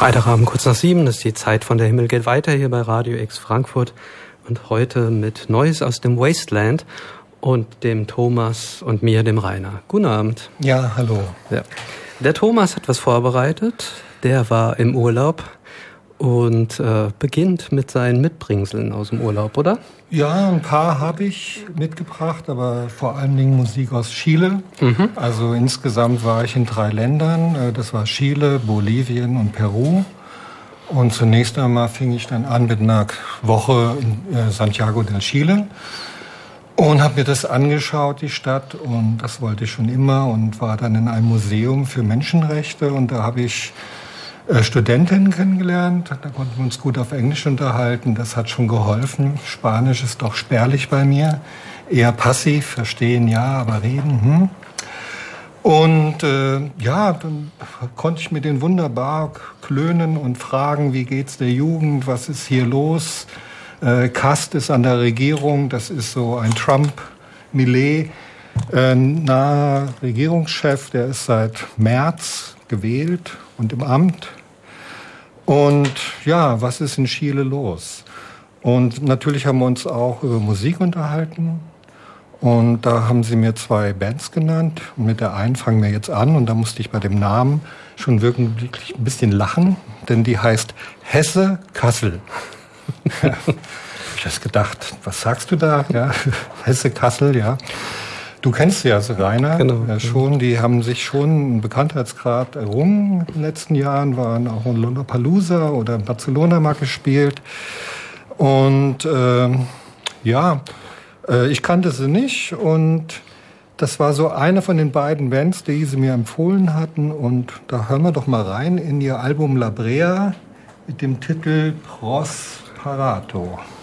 Freitagabend kurz nach 7, das ist die Zeit von Der Himmel geht weiter hier bei Radio X Frankfurt und heute mit Neues aus dem Wasteland und dem Thomas und mir, dem Rainer. Guten Abend. Ja, hallo. Ja. Der Thomas hat was vorbereitet, der war im Urlaub und beginnt mit seinen Mitbringseln aus dem Urlaub, oder? Ja, ein paar habe ich mitgebracht, aber vor allen Dingen Musik aus Chile. Also insgesamt war ich in 3 Ländern. Das war Chile, Bolivien und Peru. Und zunächst einmal fing ich dann an mit einer Woche in Santiago del Chile und habe mir das angeschaut, die Stadt. Und das wollte ich schon immer und war dann in einem Museum für Menschenrechte. Und da habe ich Studentinnen kennengelernt, da konnten wir uns gut auf Englisch unterhalten, das hat schon geholfen. Spanisch ist doch spärlich bei mir, eher passiv, verstehen ja, aber reden. Und ja, dann konnte ich mit denen wunderbar klönen und fragen, wie geht's der Jugend, was ist hier los? Kast ist an der Regierung, das ist so ein Trump-Millet, naher Regierungschef, der ist seit März gewählt und im Amt. Und ja, was ist in Chile los? Und natürlich haben wir uns auch über Musik unterhalten. Und da haben sie mir 2 Bands genannt. Und mit der einen fangen wir jetzt an. Und da musste ich bei dem Namen schon wirklich ein bisschen lachen. Denn die heißt Hesse Kassel. Ja, ich habe gedacht, was sagst du da? Ja, Hesse Kassel, ja. Du kennst sie also, Rainer, genau. Ja, schon. Die haben sich schon einen Bekanntheitsgrad errungen in den letzten Jahren, waren auch in Lollapalooza oder in Barcelona mal gespielt. Und ja, ich kannte sie nicht und das war so eine von den beiden Bands, die sie mir empfohlen hatten. Und da hören wir doch mal rein in ihr Album La Brea mit dem Titel Prosperato.